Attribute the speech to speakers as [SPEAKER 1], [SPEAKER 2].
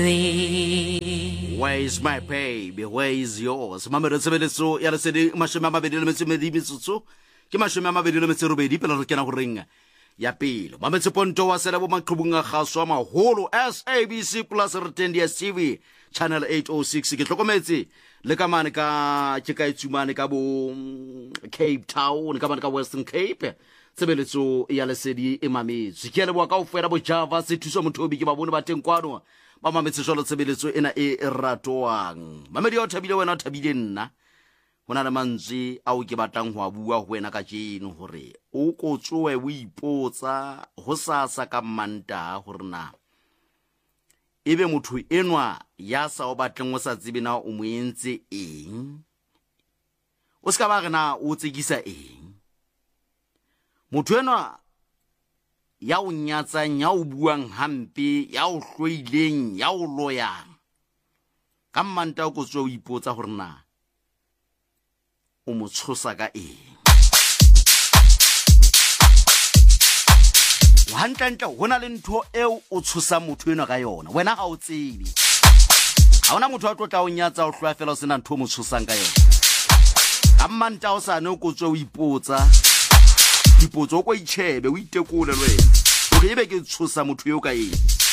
[SPEAKER 1] Where is my baby? Where is yours? Mama re tsebeletso ya lesedi mashome a mabedi le metso e medi metsotso ke mashome a mabedi le metso e robedi pele re kena go ringa ya pele Mametseponto wa sela bo maqhubung a kgaswa maholo SABC Plus re tendi ya TV channel 806 ke tlokometse le ka mane ka ke ka itsumane ka bo Cape Town ka mane ka Western Cape tsebeletso ya lesedi e mametse ke le bua ka ofela bo Java se thuso mothobi ke ba bone ba teng kwano ba mametse jolo tsebeletso ena e ratoang mamedi o thabile wena o thabile nna hona le mantswe a o ke batlang ho bua ho wena ka tjeno hore o ko tsoe o ipotsa ho sasa ka manta hore na ebe motho enwa ya sa o batleng o sa tsebe na o moentse eng o ska ba rena o tsekisa eng motho enwa ya o nyatsa nya o buang hampe ya o hloileng ya o loyang ka manta o ko tsoe o ipotsa hore na o mo tshosa ka eng wantanta hona le ntho eo o tshosa motho eno ka yona wena ga o tsebe ha ona motho a tlotla o nyatsa o hloa fela o sena ntho o mo tshosang ka yona ka manta o sa ne o ko tsoe o ipotsa dipotso o ko itshebe o itekole le wena o ke be ke tshosa motho yo ka eng